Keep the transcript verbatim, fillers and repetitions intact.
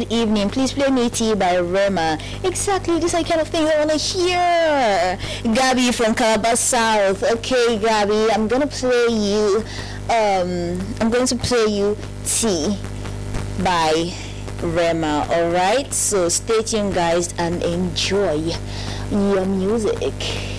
evening. Please play me Tea by Rema. Exactly, these are the kind of things I want to hear. Gabby from Calabar South. Okay, Gabby, I'm gonna play you. Um, I'm going to play you Tea by Rema. All right, so stay tuned, guys, and enjoy your music.